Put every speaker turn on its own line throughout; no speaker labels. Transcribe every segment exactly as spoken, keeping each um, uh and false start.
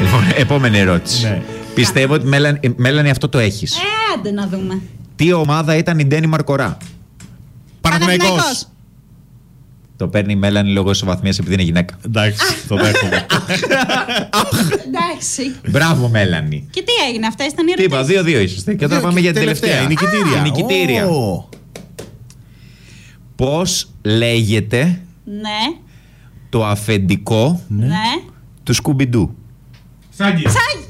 Λοιπόν, επόμενη ερώτηση.
Ναι.
Πιστεύω ότι Μέλανη αυτό το έχεις.
Ε, άντε να δούμε.
Τι ομάδα ήταν η Ντένι Μαρκορά?
Παναθηναϊκός.
Το παίρνει η Μέλανη λόγω ισοβαθμίας επειδή είναι γυναίκα.
Εντάξει, το δέχομαι.
Εντάξει.
Μπράβο, Μέλανη.
Και τι έγινε, αυτές ήταν οι
Τι είπα,
ερωτήσεις.
δύο-δύο είσαστε. Και τώρα πάμε για την τελευταία.
Η νικητήρια.
Η νικητήρια.
Ω.
Πώς λέγεται
Ναι,
το αφεντικό
ναι.
του Σκουμπιντού?
Σάγκη.
Τσάγι.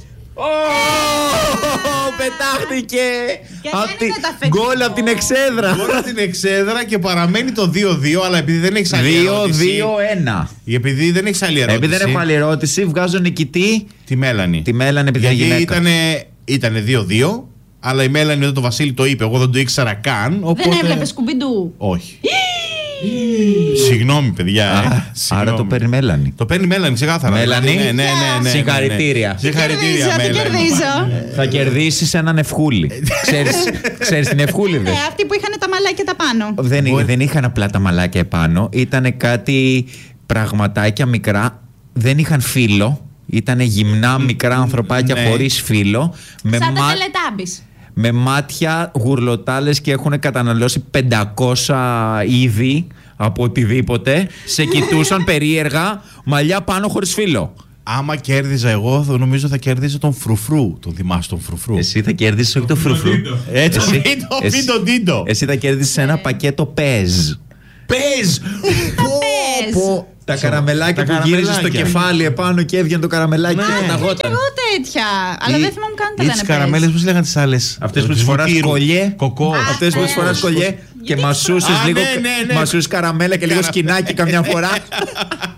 Πετάχτηκε!
Και δεν είναι το αφεντικό.
Γκολ από την εξέδρα.
Τώρα την εξέδρα και παραμένει το δύο δύο, αλλά επειδή δεν έχει άλλη ερώτηση.
δύο δύο ένα.
Επειδή δεν έχει άλλη ερώτηση.
Επειδή δεν έχω άλλη ερώτηση, βγάζω νικητή
Τη Μέλανη.
τη Μέλανη επειδή είναι
Γιατί
γυναίκα.
ήτανε δύο δύο, αλλά η Μέλανη εδώ το Βασίλη το είπε. Εγώ δεν το ήξερα καν. Οπότε...
Δεν έβλεπε Σκουμπιντού.
Όχι. Συγγνώμη, παιδιά.
Α,
ε. Συγγνώμη.
άρα το παίρνει Μέλανη.
Το παίρνει Μέλανη, ξεκάθαρα.
Μέλανη.
Ναι, ναι, ναι, ναι, ναι.
Συγχαρητήρια.
Συγχαρητήρια,
Κερδίζω, τι
Μέλανη.
κερδίζω.
Θα κερδίσεις έναν ευχούλη. ξέρεις, ξέρεις την ευχούλη, δε?
Ναι, αυτοί που είχαν τα μαλάκια τα πάνω.
Δεν,
Μπορεί-
δεν είχαν απλά τα μαλάκια επάνω. Ήταν κάτι πραγματάκια μικρά. Δεν είχαν φύλλο. Ήταν γυμνά μικρά ανθρωπάκια
ναι.
χωρίς φύλλο. Με,
Σαν τα
μα-
τελετάμπης.
με μάτια γουρλοτάλες και έχουν καταναλώσει πεντακόσια είδη από οτιδήποτε. Σε κοιτούσαν περίεργα, μαλλιά πάνω χωρίς φύλλο.
Άμα κέρδιζα εγώ, θα νομίζω θα κέρδιζα τον Φρουφρού. Τον θυμάσαι τον Φρουφρού.
Εσύ θα κέρδισεις όχι το φρουφρού.
Ε, το
Εσύ-
βίντεο,
εσύ-
βίντεο, ντίντο.
Εσύ θα κέρδισεις ένα πακέτο πεζ.
Πες!
Πες.
Τα καραμελάκια
Τα
που γύριζε στο
καραμελάκια.
κεφάλι επάνω και έβγαινε το καραμελάκι και
Και
πεταγόταν.
εγώ τέτοια. Αλλά δεν θυμάμαι καν τα
Ή
λένε.
τις καραμέλες, πώς λέγανε τις άλλες.
Αυτές που
Τις
τις φοράς
βουτύρου.
κολλιέ.
Κοκό.
Αυτές που τις φοράς κολλιέ και
Γιατί
μασούσες
Α,
λίγο.
ναι, ναι, ναι.
Μασούσες καραμέλα και λίγο
Καρα-
σκινάκι καμιά φορά.